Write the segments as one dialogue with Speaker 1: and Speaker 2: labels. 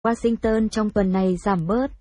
Speaker 1: Washington trong tuần này giảm bớt.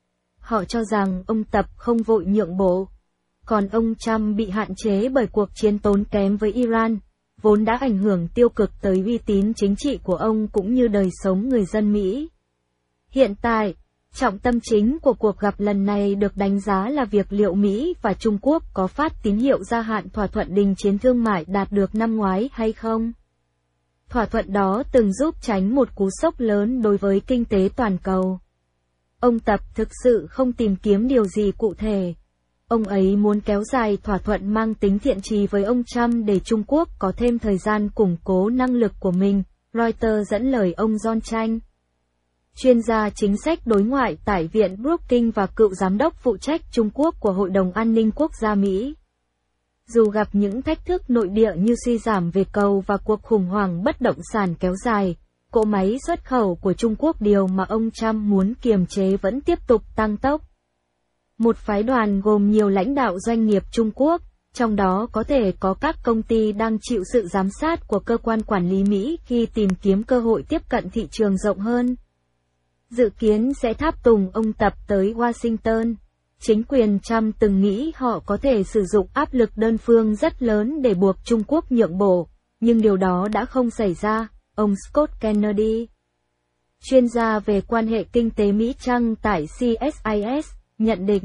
Speaker 1: Họ cho rằng ông Tập không vội nhượng bộ. Còn ông Trump bị hạn chế bởi cuộc chiến tốn kém với Iran, vốn đã ảnh hưởng tiêu cực tới uy tín chính trị của ông cũng như đời sống người dân Mỹ. Hiện tại, trọng tâm chính của cuộc gặp lần này được đánh giá là việc liệu Mỹ và Trung Quốc có phát tín hiệu gia hạn thỏa thuận đình chiến thương mại đạt được năm ngoái hay không. Thỏa thuận đó từng giúp tránh một cú sốc lớn đối với kinh tế toàn cầu. Ông Tập thực sự không tìm kiếm điều gì cụ thể. Ông ấy muốn kéo dài thỏa thuận mang tính thiện chí với ông Trump để Trung Quốc có thêm thời gian củng cố năng lực của mình, Reuters dẫn lời ông John Chang, chuyên gia chính sách đối ngoại tại Viện Brookings và cựu giám đốc phụ trách Trung Quốc của Hội đồng An ninh Quốc gia Mỹ. Dù gặp những thách thức nội địa như suy giảm về cầu và cuộc khủng hoảng bất động sản kéo dài, cỗ máy xuất khẩu của Trung Quốc, điều mà ông Trump muốn kiềm chế, vẫn tiếp tục tăng tốc. Một phái đoàn gồm nhiều lãnh đạo doanh nghiệp Trung Quốc, trong đó có thể có các công ty đang chịu sự giám sát của cơ quan quản lý Mỹ khi tìm kiếm cơ hội tiếp cận thị trường rộng hơn, dự kiến sẽ tháp tùng ông Tập tới Washington. Chính quyền Trump từng nghĩ họ có thể sử dụng áp lực đơn phương rất lớn để buộc Trung Quốc nhượng bộ, nhưng điều đó đã không xảy ra, ông Scott Kennedy, chuyên gia về quan hệ kinh tế Mỹ-Trăng tại CSIS, nhận định.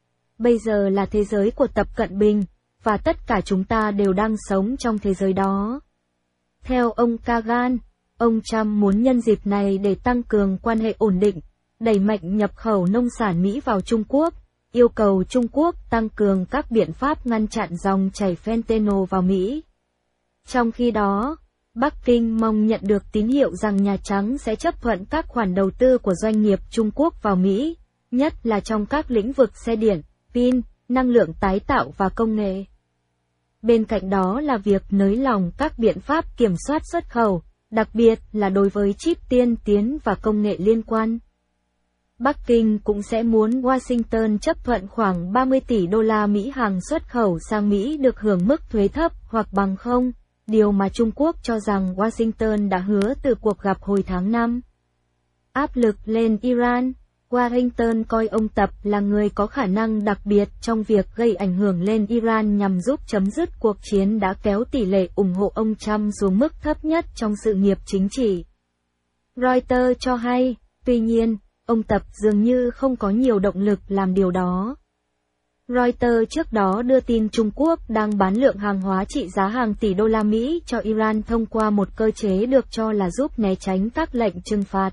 Speaker 1: Bây giờ là thế giới của Tập Cận Bình, và tất cả chúng ta đều đang sống trong thế giới đó. Theo ông Kagan, ông Trump muốn nhân dịp này để tăng cường quan hệ ổn định, đẩy mạnh nhập khẩu nông sản Mỹ vào Trung Quốc, yêu cầu Trung Quốc tăng cường các biện pháp ngăn chặn dòng chảy fentanyl vào Mỹ. Trong khi đó, Bắc Kinh mong nhận được tín hiệu rằng Nhà Trắng sẽ chấp thuận các khoản đầu tư của doanh nghiệp Trung Quốc vào Mỹ, nhất là trong các lĩnh vực xe điện, pin, năng lượng tái tạo và công nghệ. Bên cạnh đó là việc nới lỏng các biện pháp kiểm soát xuất khẩu, đặc biệt là đối với chip tiên tiến và công nghệ liên quan. Bắc Kinh cũng sẽ muốn Washington chấp thuận khoảng 30 tỷ đô la Mỹ hàng xuất khẩu sang Mỹ được hưởng mức thuế thấp hoặc bằng không, điều mà Trung Quốc cho rằng Washington đã hứa từ cuộc gặp hồi tháng 5. Áp lực lên Iran. Washington coi ông Tập là người có khả năng đặc biệt trong việc gây ảnh hưởng lên Iran nhằm giúp chấm dứt cuộc chiến đã kéo tỷ lệ ủng hộ ông Trump xuống mức thấp nhất trong sự nghiệp chính trị. Reuters cho hay, tuy nhiên, ông Tập dường như không có nhiều động lực làm điều đó. Reuters trước đó đưa tin Trung Quốc đang bán lượng hàng hóa trị giá hàng tỷ đô la Mỹ cho Iran thông qua một cơ chế được cho là giúp né tránh các lệnh trừng phạt.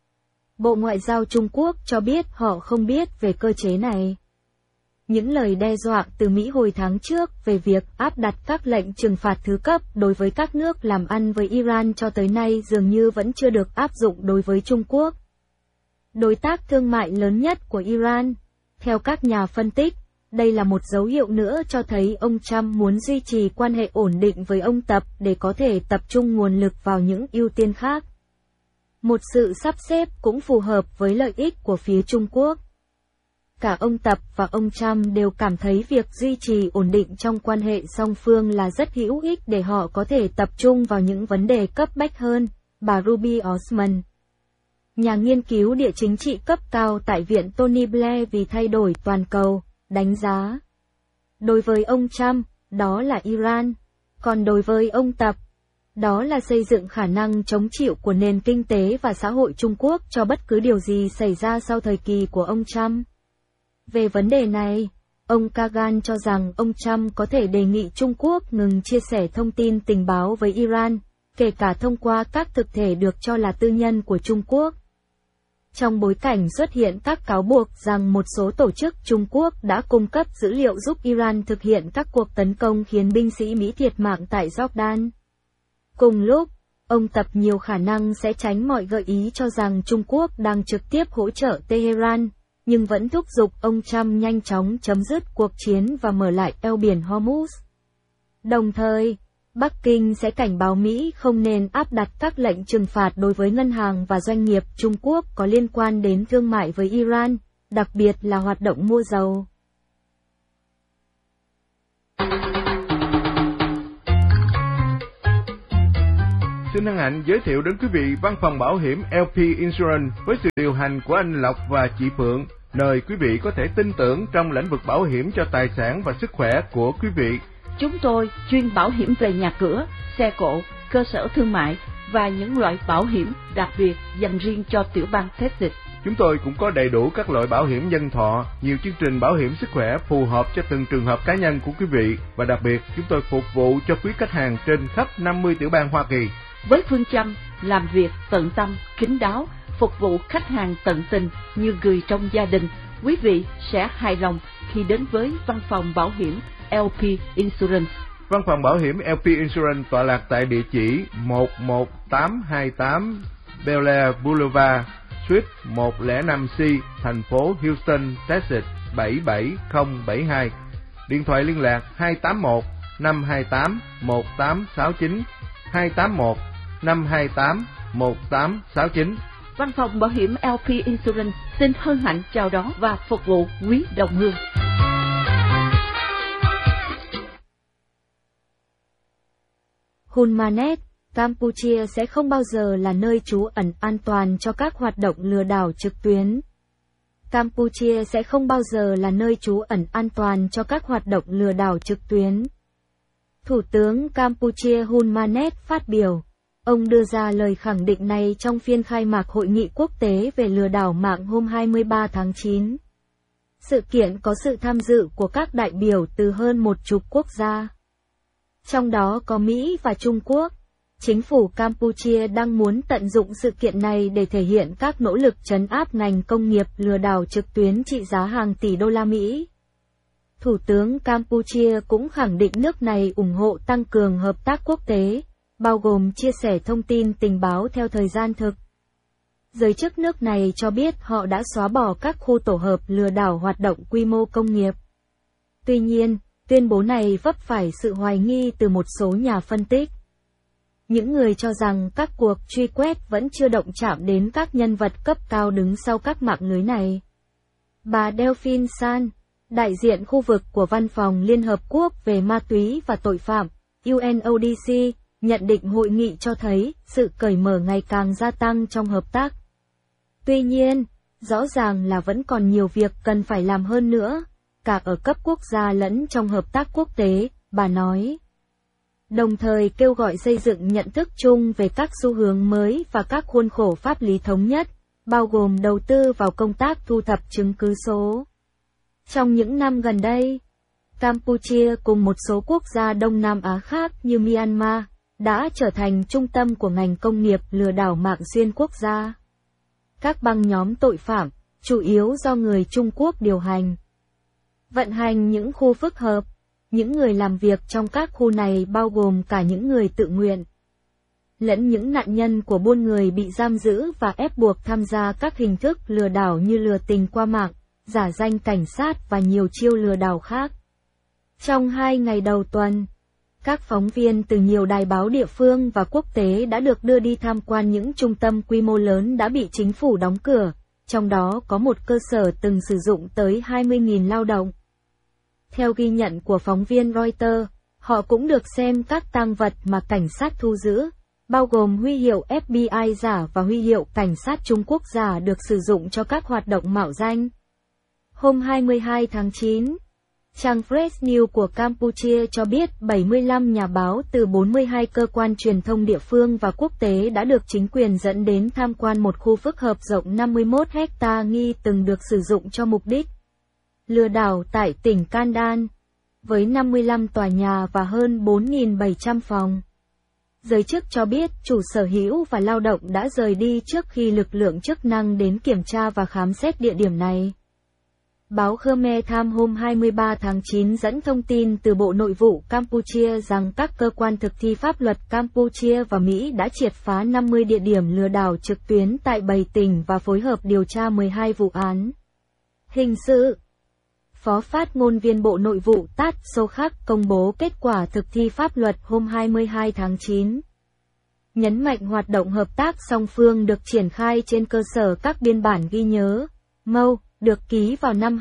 Speaker 1: Bộ Ngoại giao Trung Quốc cho biết họ không biết về cơ chế này. Những lời đe dọa từ Mỹ hồi tháng trước về việc áp đặt các lệnh trừng phạt thứ cấp đối với các nước làm ăn với Iran cho tới nay dường như vẫn chưa được áp dụng đối với Trung Quốc, đối tác thương mại lớn nhất của Iran. Theo các nhà phân tích, đây là một dấu hiệu nữa cho thấy ông Trump muốn duy trì quan hệ ổn định với ông Tập để có thể tập trung nguồn lực vào những ưu tiên khác. Một sự sắp xếp cũng phù hợp với lợi ích của phía Trung Quốc. Cả ông Tập và ông Trump đều cảm thấy việc duy trì ổn định trong quan hệ song phương là rất hữu ích để họ có thể tập trung vào những vấn đề cấp bách hơn, bà Ruby Osman, nhà nghiên cứu địa chính trị cấp cao tại Viện Tony Blair vì thay đổi toàn cầu, đánh giá. Đối với ông Trump, đó là Iran, còn đối với ông Tập, đó là xây dựng khả năng chống chịu của nền kinh tế và xã hội Trung Quốc cho bất cứ điều gì xảy ra sau thời kỳ của ông Trump. Về vấn đề này, ông Kagan cho rằng ông Trump có thể đề nghị Trung Quốc ngừng chia sẻ thông tin tình báo với Iran, kể cả thông qua các thực thể được cho là tư nhân của Trung Quốc. Trong bối cảnh xuất hiện các cáo buộc rằng một số tổ chức Trung Quốc đã cung cấp dữ liệu giúp Iran thực hiện các cuộc tấn công khiến binh sĩ Mỹ thiệt mạng tại Jordan. Cùng lúc, ông Tập nhiều khả năng sẽ tránh mọi gợi ý cho rằng Trung Quốc đang trực tiếp hỗ trợ Tehran, nhưng vẫn thúc giục ông Trump nhanh chóng chấm dứt cuộc chiến và mở lại eo biển Hormuz. Đồng thời, Bắc Kinh sẽ cảnh báo Mỹ không nên áp đặt các lệnh trừng phạt đối với ngân hàng và doanh nghiệp Trung Quốc có liên quan đến thương mại với Iran, đặc biệt là hoạt động mua dầu.
Speaker 2: Xin hân hạnh giới thiệu đến quý vị văn phòng bảo hiểm LP Insurance với sự điều hành của anh Lộc và chị Phượng, nơi quý vị có thể tin tưởng trong lĩnh vực bảo hiểm cho tài sản và sức khỏe của quý vị.
Speaker 3: Chúng tôi chuyên bảo hiểm về nhà cửa, xe cộ, cơ sở thương mại và những loại bảo hiểm đặc biệt dành riêng cho tiểu bang Texas.
Speaker 2: Chúng tôi cũng có đầy đủ các loại bảo hiểm nhân thọ, nhiều chương trình bảo hiểm sức khỏe phù hợp cho từng trường hợp cá nhân của quý vị, và đặc biệt chúng tôi phục vụ cho quý khách hàng trên khắp 50 tiểu bang Hoa Kỳ.
Speaker 3: Với phương châm làm việc tận tâm, kín đáo, phục vụ khách hàng tận tình như người trong gia đình, quý vị sẽ hài lòng khi đến với văn phòng bảo hiểm LP Insurance.
Speaker 2: Văn phòng bảo hiểm LP Insurance tọa lạc tại địa chỉ 11828 Bel Air Boulevard, Suite 105C, thành phố Houston, Texas 77072. Điện thoại liên lạc 281 528 1869, 281 528 1869.
Speaker 3: Văn phòng bảo hiểm LP Insurance xin hân hạnh chào đón và phục vụ quý đồng hương.
Speaker 1: Hunmanet, Campuchia sẽ không bao giờ là nơi trú ẩn an toàn cho các hoạt động lừa đảo trực tuyến. Campuchia sẽ không bao giờ là nơi trú ẩn an toàn cho các hoạt động lừa đảo trực tuyến. Thủ tướng Campuchia Hun Manet phát biểu. Ông đưa ra lời khẳng định này trong phiên khai mạc Hội nghị quốc tế về lừa đảo mạng hôm 23 tháng 9. Sự kiện có sự tham dự của các đại biểu từ hơn 10 quốc gia. Trong đó có Mỹ và Trung Quốc. Chính phủ Campuchia đang muốn tận dụng sự kiện này để thể hiện các nỗ lực trấn áp ngành công nghiệp lừa đảo trực tuyến trị giá hàng tỷ đô la Mỹ. Thủ tướng Campuchia cũng khẳng định nước này ủng hộ tăng cường hợp tác quốc tế, bao gồm chia sẻ thông tin tình báo theo thời gian thực. Giới chức nước này cho biết họ đã xóa bỏ các khu tổ hợp lừa đảo hoạt động quy mô công nghiệp. Tuy nhiên, tuyên bố này vấp phải sự hoài nghi từ một số nhà phân tích. Những người cho rằng các cuộc truy quét vẫn chưa động chạm đến các nhân vật cấp cao đứng sau các mạng lưới này. Bà Delphine San, đại diện khu vực của Văn phòng Liên Hợp Quốc về ma túy và tội phạm, UNODC, nhận định hội nghị cho thấy sự cởi mở ngày càng gia tăng trong hợp tác. Tuy nhiên, rõ ràng là vẫn còn nhiều việc cần phải làm hơn nữa, cả ở cấp quốc gia lẫn trong hợp tác quốc tế, bà nói. Đồng thời kêu gọi xây dựng nhận thức chung về các xu hướng mới và các khuôn khổ pháp lý thống nhất, bao gồm đầu tư vào công tác thu thập chứng cứ số. Trong những năm gần đây, Campuchia cùng một số quốc gia Đông Nam Á khác như Myanmar đã trở thành trung tâm của ngành công nghiệp lừa đảo mạng xuyên quốc gia. Các băng nhóm tội phạm, chủ yếu do người Trung Quốc điều hành, vận hành những khu phức hợp. Những người làm việc trong các khu này bao gồm cả những người tự nguyện, lẫn những nạn nhân của buôn người bị giam giữ và ép buộc tham gia các hình thức lừa đảo như lừa tình qua mạng, giả danh cảnh sát và nhiều chiêu lừa đảo khác. Trong 2 ngày đầu tuần, các phóng viên từ nhiều đài báo địa phương và quốc tế đã được đưa đi tham quan những trung tâm quy mô lớn đã bị chính phủ đóng cửa, trong đó có một cơ sở từng sử dụng tới 20.000 lao động. Theo ghi nhận của phóng viên Reuters, họ cũng được xem các tang vật mà cảnh sát thu giữ, bao gồm huy hiệu FBI giả và huy hiệu cảnh sát Trung Quốc giả được sử dụng cho các hoạt động mạo danh. Hôm 22 tháng 9, trang Fresh News của Campuchia cho biết 75 nhà báo từ 42 cơ quan truyền thông địa phương và quốc tế đã được chính quyền dẫn đến tham quan một khu phức hợp rộng 51 hecta nghi từng được sử dụng cho mục đích lừa đảo tại tỉnh Kandan, với 55 tòa nhà và hơn 4.700 phòng. Giới chức cho biết chủ sở hữu và lao động đã rời đi trước khi lực lượng chức năng đến kiểm tra và khám xét địa điểm này. Báo Khmer Tham hôm 23 tháng 9 dẫn thông tin từ Bộ Nội vụ Campuchia rằng các cơ quan thực thi pháp luật Campuchia và Mỹ đã triệt phá 50 địa điểm lừa đảo trực tuyến tại 7 tỉnh và phối hợp điều tra 12 vụ án hình sự. Phó phát ngôn viên Bộ Nội vụ Tat Sokhak công bố kết quả thực thi pháp luật hôm 22 tháng 9. Nhấn mạnh hoạt động hợp tác song phương được triển khai trên cơ sở các biên bản ghi nhớ, MOU, được ký vào năm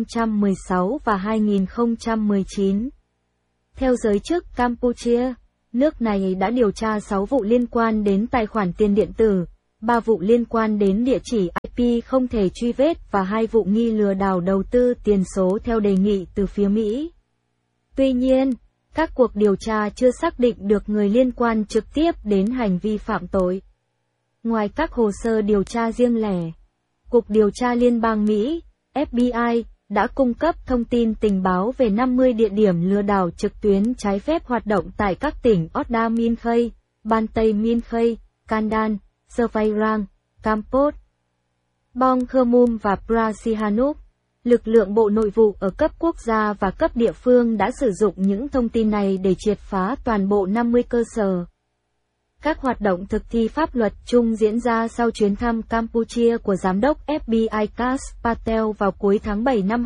Speaker 1: 2016 và 2019. Theo giới chức Campuchia, Nước này đã điều tra 6 vụ liên quan đến tài khoản tiền điện tử, 3 vụ liên quan đến địa chỉ IP không thể truy vết và 2 vụ nghi lừa đảo đầu tư tiền số theo đề nghị từ phía Mỹ. Tuy nhiên, các cuộc điều tra chưa xác định được người liên quan trực tiếp đến hành vi phạm tội. Ngoài các hồ sơ điều tra riêng lẻ, Cục Điều tra Liên bang Mỹ, FBI, đã cung cấp thông tin tình báo về 50 địa điểm lừa đảo trực tuyến trái phép hoạt động tại các tỉnh Odda Minkhey, Ban Tây Minkhey, Kandan, Savairang, Kampot, Bong Khmermum và Prasihanouk. Lực lượng Bộ Nội vụ ở cấp quốc gia và cấp địa phương đã sử dụng những thông tin này để triệt phá toàn bộ 50 cơ sở. Các hoạt động thực thi pháp luật chung diễn ra sau chuyến thăm Campuchia của Giám đốc FBI Kash Patel vào cuối tháng 7 năm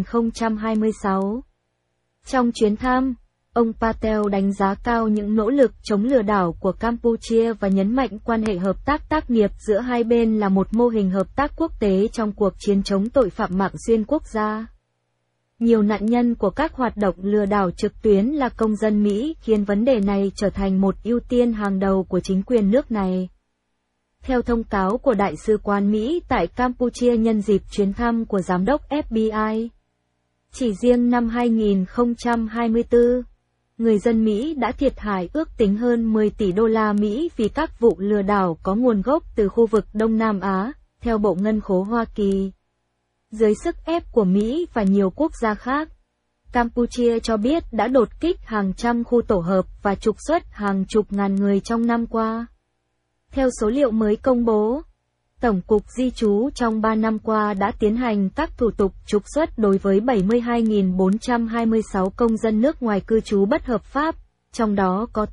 Speaker 1: 2026. Trong chuyến thăm, ông Patel đánh giá cao những nỗ lực chống lừa đảo của Campuchia và nhấn mạnh quan hệ hợp tác tác nghiệp giữa hai bên là một mô hình hợp tác quốc tế trong cuộc chiến chống tội phạm mạng xuyên quốc gia. Nhiều nạn nhân của các hoạt động lừa đảo trực tuyến là công dân Mỹ, khiến vấn đề này trở thành một ưu tiên hàng đầu của chính quyền nước này. Theo thông cáo của Đại sứ quán Mỹ tại Campuchia nhân dịp chuyến thăm của Giám đốc FBI, chỉ riêng năm 2024, người dân Mỹ đã thiệt hại ước tính hơn 10 tỷ đô la Mỹ vì các vụ lừa đảo có nguồn gốc từ khu vực Đông Nam Á, theo Bộ Ngân khố Hoa Kỳ. Dưới sức ép của Mỹ và nhiều quốc gia khác, Campuchia cho biết đã đột kích hàng trăm khu tổ hợp và trục xuất hàng chục ngàn người trong năm qua. Theo số liệu mới công bố, Tổng cục Di trú trong 3 năm qua đã tiến hành các thủ tục trục xuất đối với 72.426 công dân nước ngoài cư trú bất hợp pháp, trong đó có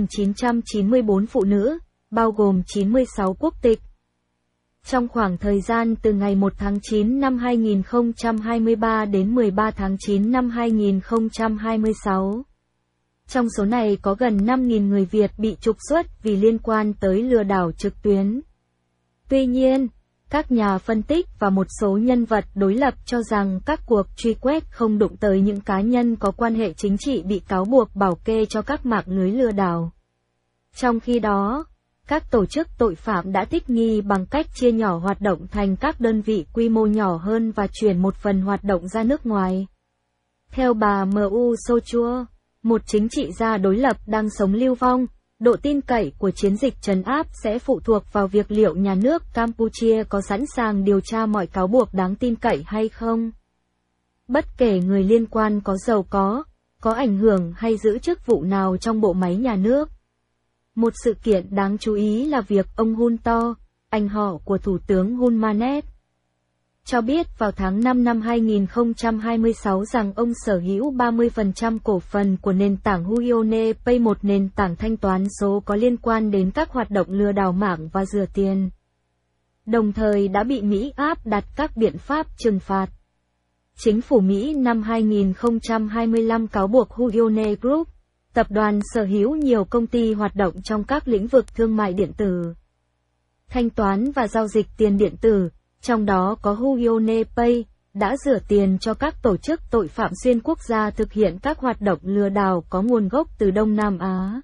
Speaker 1: 8.994 phụ nữ, bao gồm 96 quốc tịch. Trong khoảng thời gian từ ngày 1 tháng 9 năm 2023 đến 13 tháng 9 năm 2026. Trong số này có gần 5.000 người Việt bị trục xuất vì liên quan tới lừa đảo trực tuyến. Tuy nhiên, các nhà phân tích và một số nhân vật đối lập cho rằng các cuộc truy quét không đụng tới những cá nhân có quan hệ chính trị bị cáo buộc bảo kê cho các mạng lưới lừa đảo. Trong khi đó, các tổ chức tội phạm đã thích nghi bằng cách chia nhỏ hoạt động thành các đơn vị quy mô nhỏ hơn và chuyển một phần hoạt động ra nước ngoài. Theo bà M.U. Sochua, một chính trị gia đối lập đang sống lưu vong, độ tin cậy của chiến dịch trấn áp sẽ phụ thuộc vào việc liệu nhà nước Campuchia có sẵn sàng điều tra mọi cáo buộc đáng tin cậy hay không. Bất kể người liên quan có giàu có ảnh hưởng hay giữ chức vụ nào trong bộ máy nhà nước. Một sự kiện đáng chú ý là việc ông Hun To, anh họ của Thủ tướng Hun Manet, cho biết vào tháng 5 năm 2026 rằng ông sở hữu 30% cổ phần của nền tảng Huione Pay, một nền tảng thanh toán số có liên quan đến các hoạt động lừa đảo mạng và rửa tiền. Đồng thời đã bị Mỹ áp đặt các biện pháp trừng phạt. Chính phủ Mỹ năm 2025 cáo buộc Huione Group, tập đoàn sở hữu nhiều công ty hoạt động trong các lĩnh vực thương mại điện tử, thanh toán và giao dịch tiền điện tử, trong đó có Huione Pay, đã rửa tiền cho các tổ chức tội phạm xuyên quốc gia thực hiện các hoạt động lừa đảo có nguồn gốc từ Đông Nam Á.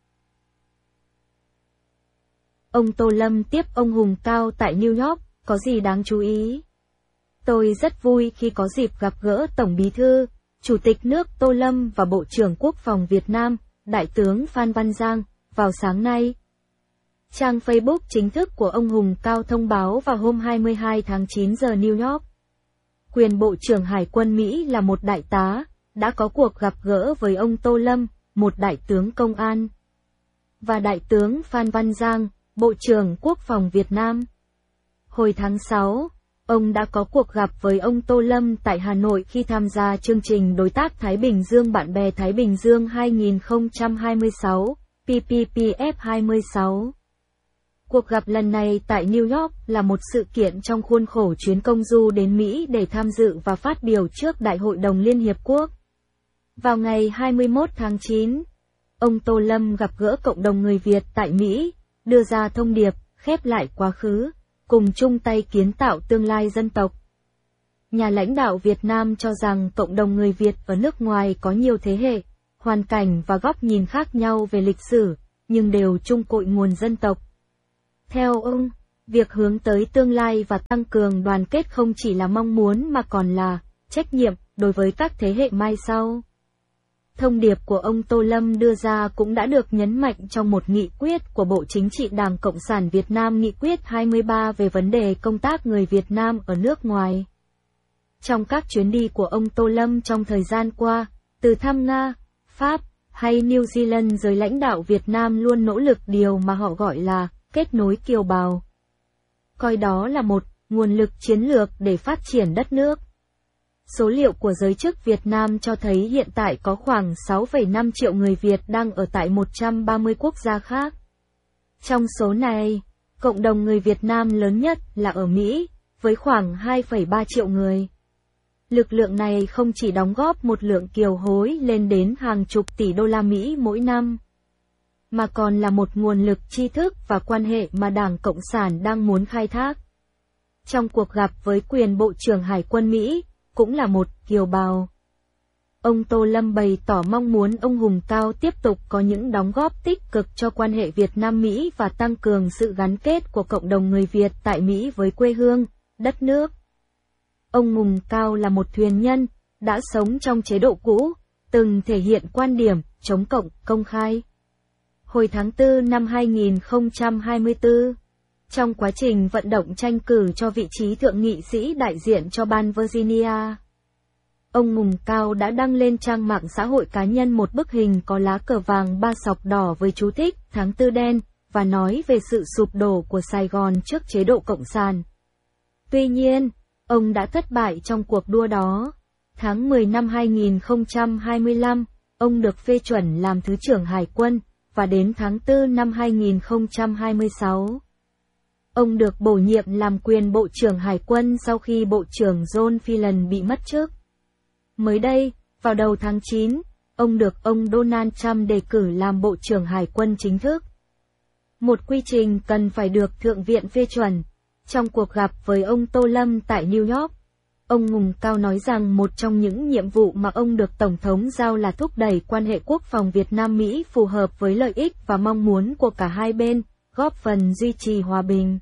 Speaker 1: Ông Tô Lâm tiếp ông Hùng Cao tại New York, có gì đáng chú ý? Tôi rất vui khi có dịp gặp gỡ Tổng Bí thư, Chủ tịch nước Tô Lâm và Bộ trưởng Quốc phòng Việt Nam, Đại tướng Phan Văn Giang, vào sáng nay. Trang Facebook chính thức của ông Hùng Cao thông báo vào hôm 22 tháng 9 giờ New York. Quyền Bộ trưởng Hải quân Mỹ là một đại tá, đã có cuộc gặp gỡ với ông Tô Lâm, một đại tướng công an, và Đại tướng Phan Văn Giang, Bộ trưởng Quốc phòng Việt Nam. Hồi tháng 6, ông đã có cuộc gặp với ông Tô Lâm tại Hà Nội khi tham gia chương trình Đối tác Thái Bình Dương Bạn bè Thái Bình Dương 2026, PPPF26. Cuộc gặp lần này tại New York là một sự kiện trong khuôn khổ chuyến công du đến Mỹ để tham dự và phát biểu trước Đại hội đồng Liên Hiệp Quốc. Vào ngày 21 tháng 9, ông Tô Lâm gặp gỡ cộng đồng người Việt tại Mỹ, đưa ra thông điệp, khép lại quá khứ, cùng chung tay kiến tạo tương lai dân tộc. Nhà lãnh đạo Việt Nam cho rằng cộng đồng người Việt ở nước ngoài có nhiều thế hệ, hoàn cảnh và góc nhìn khác nhau về lịch sử, nhưng đều chung cội nguồn dân tộc. Theo ông, việc hướng tới tương lai và tăng cường đoàn kết không chỉ là mong muốn mà còn là trách nhiệm đối với các thế hệ mai sau. Thông điệp của ông Tô Lâm đưa ra cũng đã được nhấn mạnh trong một nghị quyết của Bộ Chính trị Đảng Cộng sản Việt Nam, nghị quyết 23 về vấn đề công tác người Việt Nam ở nước ngoài. Trong các chuyến đi của ông Tô Lâm trong thời gian qua, từ thăm Nga, Pháp hay New Zealand, giới lãnh đạo Việt Nam luôn nỗ lực điều mà họ gọi là kết nối kiều bào. Coi đó là một nguồn lực chiến lược để phát triển đất nước. Số liệu của giới chức Việt Nam cho thấy hiện tại có khoảng 6,5 triệu người Việt đang ở tại 130 quốc gia khác. Trong số này, cộng đồng người Việt Nam lớn nhất là ở Mỹ, với khoảng 2,3 triệu người. Lực lượng này không chỉ đóng góp một lượng kiều hối lên đến hàng chục tỷ đô la Mỹ mỗi năm, mà còn là một nguồn lực tri thức và quan hệ mà Đảng Cộng sản đang muốn khai thác. Trong cuộc gặp với quyền Bộ trưởng Hải quân Mỹ, cũng là một kiều bào, ông Tô Lâm bày tỏ mong muốn ông Hùng Cao tiếp tục có những đóng góp tích cực cho quan hệ Việt Nam-Mỹ và tăng cường sự gắn kết của cộng đồng người Việt tại Mỹ với quê hương, đất nước. Ông Hùng Cao là một thuyền nhân, đã sống trong chế độ cũ, từng thể hiện quan điểm chống cộng công khai. Hồi tháng 4 năm 2024, trong quá trình vận động tranh cử cho vị trí thượng nghị sĩ đại diện cho bang Virginia, ông Hùng Cao đã đăng lên trang mạng xã hội cá nhân một bức hình có lá cờ vàng 3 sọc đỏ với chú thích tháng 4 đen, và nói về sự sụp đổ của Sài Gòn trước chế độ Cộng sản. Tuy nhiên, ông đã thất bại trong cuộc đua đó. Tháng 10 năm 2025, ông được phê chuẩn làm Thứ trưởng Hải quân, và đến tháng 4 năm 2026, ông được bổ nhiệm làm quyền Bộ trưởng Hải quân sau khi Bộ trưởng John Phelan bị mất chức. Mới đây, vào đầu tháng 9, ông được ông Donald Trump đề cử làm Bộ trưởng Hải quân chính thức. Một quy trình cần phải được Thượng viện phê chuẩn. Trong cuộc gặp với ông Tô Lâm tại New York, ông Hùng Cao nói rằng một trong những nhiệm vụ mà ông được Tổng thống giao là thúc đẩy quan hệ quốc phòng Việt Nam-Mỹ phù hợp với lợi ích và mong muốn của cả hai bên, góp phần duy trì hòa bình,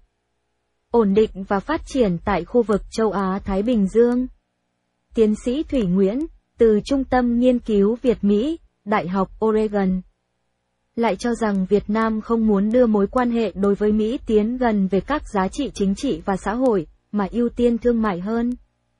Speaker 1: ổn định và phát triển tại khu vực châu Á-Thái Bình Dương. Tiến sĩ Thủy Nguyễn, từ Trung tâm Nghiên cứu Việt-Mỹ, Đại học Oregon, lại cho rằng Việt Nam không muốn đưa mối quan hệ đối với Mỹ tiến gần về các giá trị chính trị và xã hội, mà ưu tiên thương mại hơn.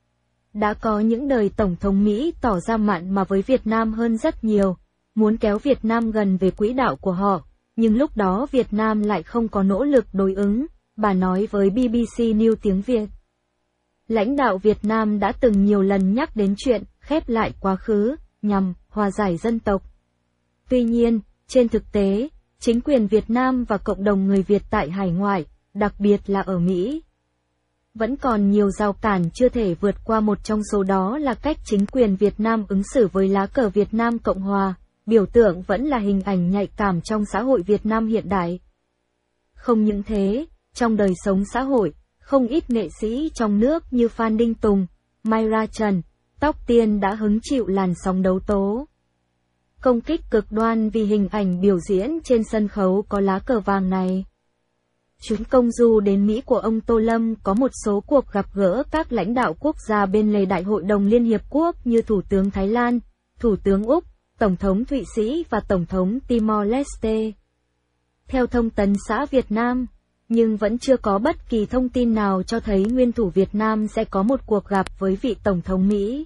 Speaker 1: Đã có những đời Tổng thống Mỹ tỏ ra mặn mà với Việt Nam hơn rất nhiều, muốn kéo Việt Nam gần về quỹ đạo của họ, nhưng lúc đó Việt Nam lại không có nỗ lực đối ứng, bà nói với BBC News tiếng Việt. Lãnh đạo Việt Nam đã từng nhiều lần nhắc đến chuyện khép lại quá khứ, nhằm hòa giải dân tộc. Tuy nhiên, trên thực tế, chính quyền Việt Nam và cộng đồng người Việt tại hải ngoại, đặc biệt là ở Mỹ, vẫn còn nhiều rào cản chưa thể vượt qua. Một trong số đó là cách chính quyền Việt Nam ứng xử với lá cờ Việt Nam Cộng Hòa, biểu tượng vẫn là hình ảnh nhạy cảm trong xã hội Việt Nam hiện đại. Không những thế, trong đời sống xã hội, không ít nghệ sĩ trong nước như Phan Đinh Tùng, Myra Trần, Tóc Tiên đã hứng chịu làn sóng đấu tố, công kích cực đoan vì hình ảnh biểu diễn trên sân khấu có lá cờ vàng này. Chuyến công du đến Mỹ của ông Tô Lâm có một số cuộc gặp gỡ các lãnh đạo quốc gia bên lề Đại hội đồng Liên Hiệp Quốc như Thủ tướng Thái Lan, Thủ tướng Úc, Tổng thống Thụy Sĩ và Tổng thống Timor-Leste. Theo Thông tấn xã Việt Nam, nhưng vẫn chưa có bất kỳ thông tin nào cho thấy nguyên thủ Việt Nam sẽ có một cuộc gặp với vị Tổng thống Mỹ.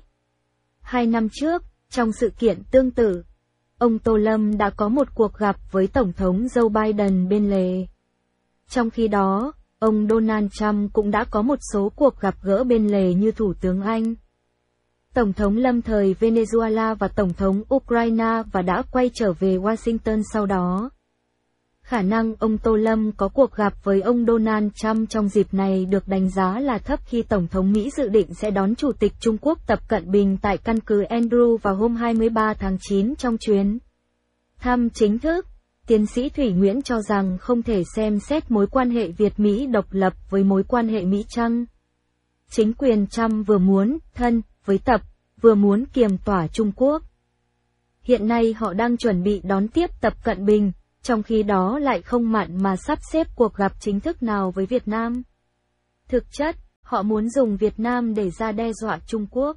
Speaker 1: 2 năm trước, trong sự kiện tương tự, ông Tô Lâm đã có một cuộc gặp với Tổng thống Joe Biden bên lề. Trong khi đó, ông Donald Trump cũng đã có một số cuộc gặp gỡ bên lề như Thủ tướng Anh, Tổng thống lâm thời Venezuela và Tổng thống Ukraine, và đã quay trở về Washington sau đó. Khả năng ông Tô Lâm có cuộc gặp với ông Donald Trump trong dịp này được đánh giá là thấp khi Tổng thống Mỹ dự định sẽ đón Chủ tịch Trung Quốc Tập Cận Bình tại căn cứ Andrew vào hôm 23 tháng 9 trong chuyến thăm chính thức. Tiến sĩ Thủy Nguyễn cho rằng không thể xem xét mối quan hệ Việt-Mỹ độc lập với mối quan hệ Mỹ-Trăng. Chính quyền Trump vừa muốn thân với Tập, vừa muốn kiềm tỏa Trung Quốc. Hiện nay họ đang chuẩn bị đón tiếp Tập Cận Bình, trong khi đó lại không mặn mà sắp xếp cuộc gặp chính thức nào với Việt Nam. Thực chất, họ muốn dùng Việt Nam để ra đe dọa Trung Quốc.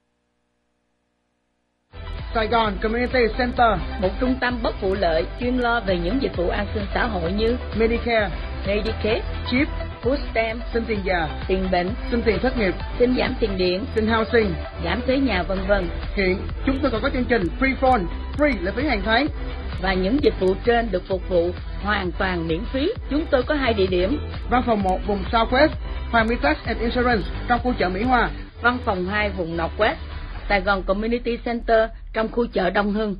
Speaker 4: Sài Gòn Community Center,
Speaker 5: một trung tâm bất vụ lợi chuyên lo về những dịch vụ an sinh xã hội như
Speaker 4: Medicare,
Speaker 5: Chip, Food Stamp,
Speaker 4: xin tiền già,
Speaker 5: tiền bệnh,
Speaker 4: xin tiền thất nghiệp,
Speaker 5: xin giảm tiền điện,
Speaker 4: xin housing,
Speaker 5: giảm thuế nhà v.v.
Speaker 4: Hiện chúng tôi còn có chương trình Free Phone, free lệ phí hàng tháng.
Speaker 5: Và những dịch vụ trên được phục vụ hoàn toàn miễn phí. Chúng tôi có 2 địa điểm.
Speaker 4: Văn phòng 1 vùng Southwest, Hoàng Mỹ Tax and Insurance trong khu chợ Mỹ Hòa.
Speaker 5: Văn phòng 2 vùng Northwest, Sài Gòn Community Center trong khu chợ Đông Hưng.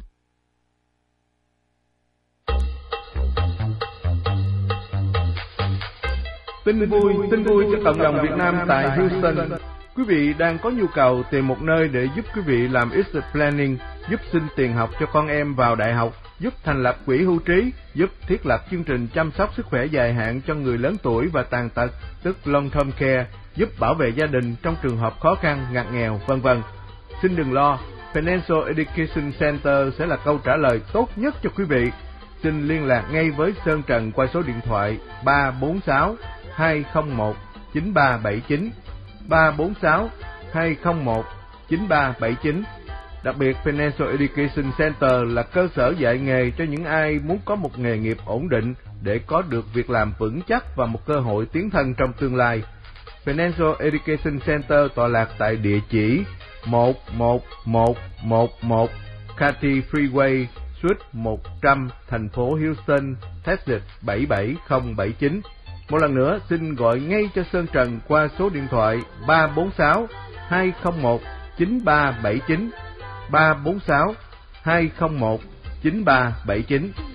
Speaker 2: Tin vui cho cộng đồng Việt Nam tại Houston. Quý vị đang có nhu cầu tìm một nơi để giúp quý vị làm estate planning, giúp xin tiền học cho con em vào đại học, giúp thành lập quỹ hưu trí, giúp thiết lập chương trình chăm sóc sức khỏe dài hạn cho người lớn tuổi và tàn tật, tức long term care, giúp bảo vệ gia đình trong trường hợp khó khăn, ngặt nghèo, v.v. Xin đừng lo, Financial Education Center sẽ là câu trả lời tốt nhất cho quý vị. Xin liên lạc ngay với Sơn Trần qua số điện thoại 346 201 9379 346 201 9379. Đặc biệt, Financial Education Center là cơ sở dạy nghề cho những ai muốn có một nghề nghiệp ổn định để có được việc làm vững chắc và một cơ hội tiến thân trong tương lai. Financial Education Center tọa lạc tại địa chỉ 11111 Cathy Freeway, Suite 100, thành phố Houston, Texas 77079. Một lần nữa, xin gọi ngay cho Sơn Trần qua số điện thoại 346 201 9379 346 201 9379.